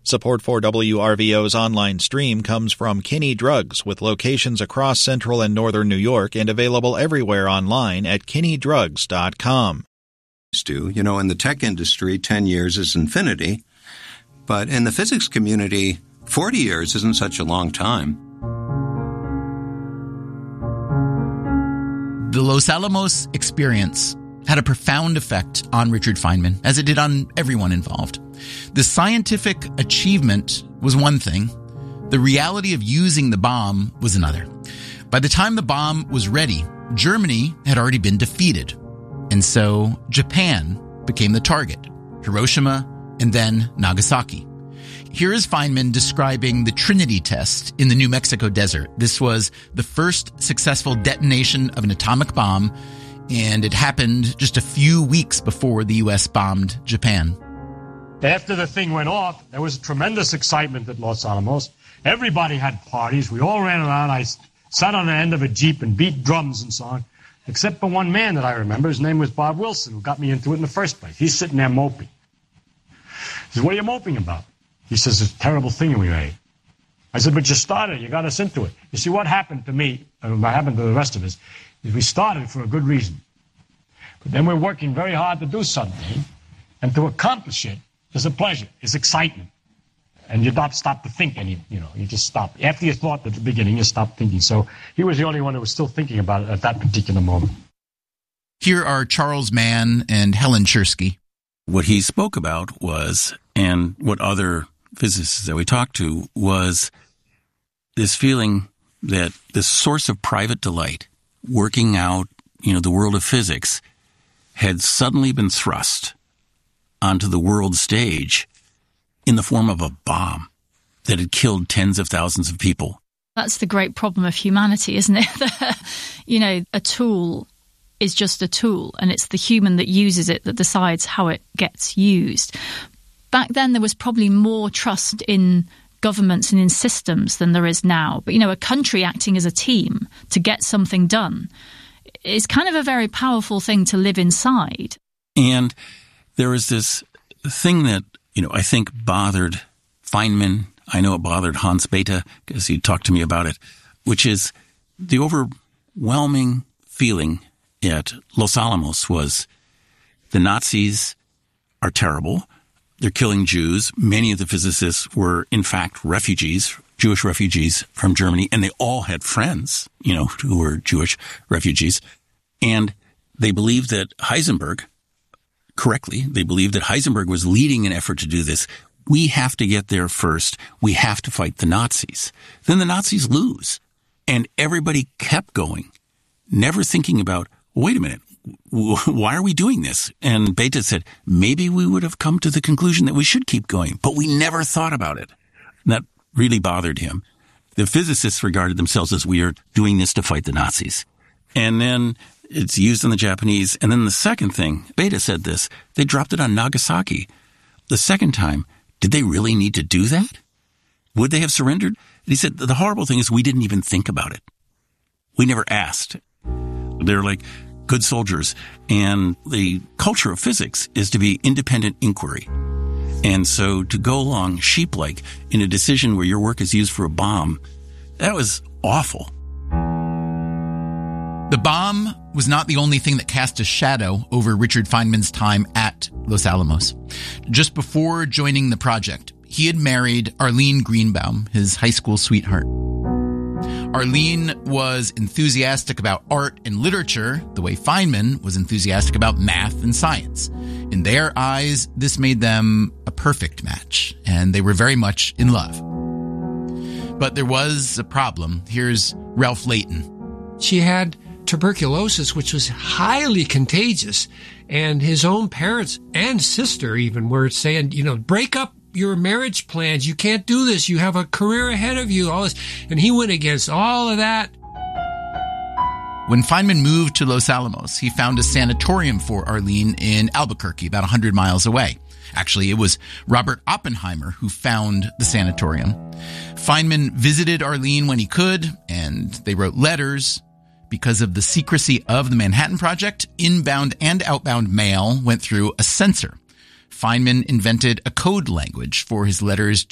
Support for WRVO's online stream comes from Kinney Drugs, with locations across central and northern New York and available everywhere online at kinneydrugs.com. In the tech industry, 10 years is infinity, but in the physics community, 40 years isn't such a long time. The Los Alamos experience had a profound effect on Richard Feynman, as it did on everyone involved. The scientific achievement was one thing. The reality of using the bomb was another. By the time the bomb was ready, Germany had already been defeated. And so Japan became the target, Hiroshima and then Nagasaki. Here is Feynman describing the Trinity test in the New Mexico desert. This was the first successful detonation of an atomic bomb, and it happened just a few weeks before the U.S. bombed Japan. After the thing went off, there was tremendous excitement at Los Alamos. Everybody had parties. We all ran around. I sat on the end of a Jeep and beat drums and so on, except for one man that I remember. His name was Bob Wilson, who got me into it in the first place. He's sitting there moping. He says, "What are you moping about?" He says, "It's a terrible thing we made." I said, "But you started. You got us into it." You see, what happened to me, and what happened to the rest of us, is we started for a good reason. But then we're working very hard to do something, and to accomplish it is a pleasure, it's excitement. And you don't stop to think you just stop. After you thought at the beginning, you stop thinking. So he was the only one who was still thinking about it at that particular moment. Here are Charles Mann and Helen Chersky. What he spoke about was, and what other physicists that we talked to, was this feeling that this source of private delight, working out, the world of physics, had suddenly been thrust onto the world stage in the form of a bomb that had killed tens of thousands of people. That's the great problem of humanity, isn't it? A tool is just a tool, and it's the human that uses it that decides how it gets used. Back then, there was probably more trust in governments and in systems than there is now. But, a country acting as a team to get something done is kind of a very powerful thing to live inside. And there was this thing that, I think bothered Feynman. I know it bothered Hans Bethe because he talked to me about it, which is the overwhelming feeling at Los Alamos was the Nazis are terrible. They're killing Jews. Many of the physicists were, in fact, refugees, Jewish refugees from Germany, and they all had friends, who were Jewish refugees. And they believed that Heisenberg, correctly, they believed that Heisenberg was leading an effort to do this. We have to get there first. We have to fight the Nazis. Then the Nazis lose. And everybody kept going, never thinking about, wait a minute, why are we doing this? And Bethe said, maybe we would have come to the conclusion that we should keep going, but we never thought about it. And that really bothered him. The physicists regarded themselves as, we are doing this to fight the Nazis. And then it's used on the Japanese. And then the second thing, Bethe said this, they dropped it on Nagasaki. The second time, did they really need to do that? Would they have surrendered? And he said, the horrible thing is we didn't even think about it. We never asked. They're like good soldiers. And the culture of physics is to be independent inquiry. And so to go along sheep-like in a decision where your work is used for a bomb, that was awful. The bomb was not the only thing that cast a shadow over Richard Feynman's time at Los Alamos. Just before joining the project, he had married Arlene Greenbaum, his high school sweetheart. Arlene was enthusiastic about art and literature the way Feynman was enthusiastic about math and science. In their eyes, this made them a perfect match, and they were very much in love. But there was a problem. Here's Ralph Layton. She had tuberculosis, which was highly contagious, and his own parents and sister even were saying, break up your marriage plans. You can't do this. You have a career ahead of you. All this. And he went against all of that. When Feynman moved to Los Alamos, he found a sanatorium for Arlene in Albuquerque, about 100 miles away. Actually, it was Robert Oppenheimer who found the sanatorium. Feynman visited Arlene when he could, and they wrote letters. Because of the secrecy of the Manhattan Project, inbound and outbound mail went through a censor. Feynman invented a code language for his letters